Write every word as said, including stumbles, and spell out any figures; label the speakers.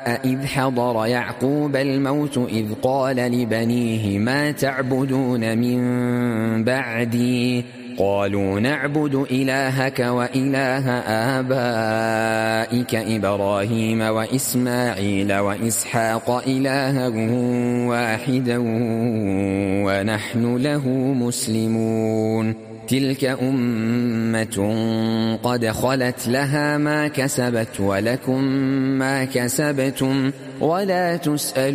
Speaker 1: إذ حضر يعقوب الموت إذ قال لبنيه ما تعبدون من بعدي قالوا نعبد إلهك وإله آبائك إبراهيم وإسماعيل وإسحاق إلها واحدا ونحن له مسلمون تلك أمة قد خلت لها ما كسبت ولكم ما كسبتم ولا تسألون